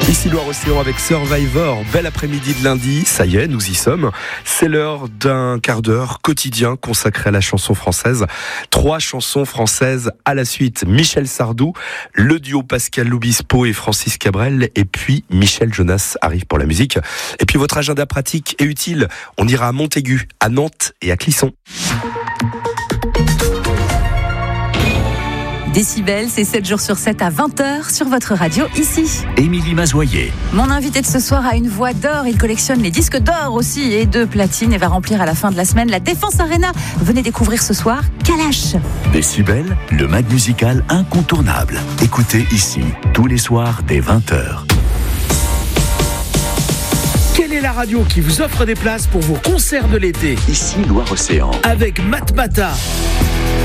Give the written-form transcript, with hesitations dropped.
Ici Loire-Océan avec Survivor, bel après-midi de lundi, ça y est, nous y sommes. C'est l'heure d'un quart d'heure quotidien consacré à la chanson française. 3 chansons françaises à la suite. Michel Sardou, le duo Pascal Obispo et Francis Cabrel, et puis Michel Jonas arrive pour la musique. Et puis votre agenda pratique et utile, on ira à Montaigu, à Nantes et à Clisson. Décibel, c'est 7 jours sur 7 à 20h sur votre radio ici. Émilie Mazoyer. Mon invité de ce soir a une voix d'or. Il collectionne les disques d'or aussi et de platine et va remplir à la fin de la semaine la Défense Arena. Venez découvrir ce soir Kalash. Décibel, le mag musical incontournable. Écoutez ici, tous les soirs dès 20h. Quelle est la radio qui vous offre des places pour vos concerts de l'été ? Ici Loire-Océan. Avec Matmata.